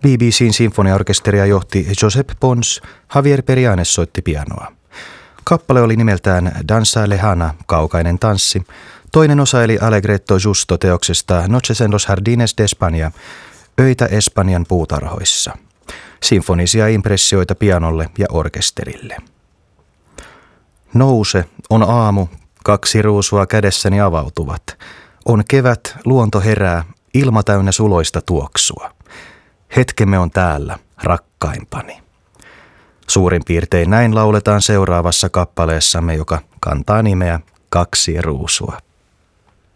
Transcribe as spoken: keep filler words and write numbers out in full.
B B C:n sinfoniaorkesteria johti Josep Pons, Javier Perianes soitti pianoa. Kappale oli nimeltään Danza Lejana, kaukainen tanssi. Toinen osa eli Allegretto Justo teoksesta Noches en los Jardines de España, öitä Espanjan puutarhoissa. Sinfonisia impressioita pianolle ja orkesterille. Nouse, on aamu, kaksi ruusua kädessäni avautuvat. On kevät, luonto herää, ilma täynnä suloista tuoksua. Hetkemme on täällä, rakkaimpani. Suurin piirtein näin lauletaan seuraavassa kappaleessamme, joka kantaa nimeä Kaksi ruusua.